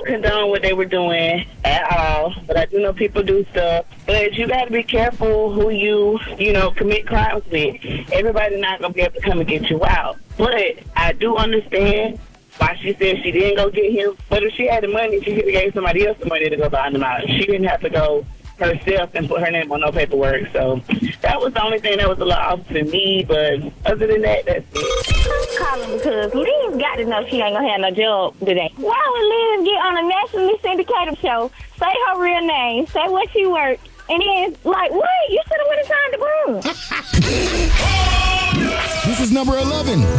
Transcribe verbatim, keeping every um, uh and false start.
condone what they were doing at all, but I do know people do stuff. But you got to be careful who you, you know, commit crimes with. Everybody's not going to be able to come and get you out. But I do understand why she said she didn't go get him. But if she had the money, she could have gave somebody else the money to go buy him out. She didn't have to go herself and put her name on no paperwork. So that was the only thing that was a little off to me. But other than that, that's it. I'm calling because Liz got to know she ain't going to have no job today. Why would Liz get on a nationally syndicated show, say her real name, say what she worked, and then, like, what? You should have went and signed the broom. This is number eleven.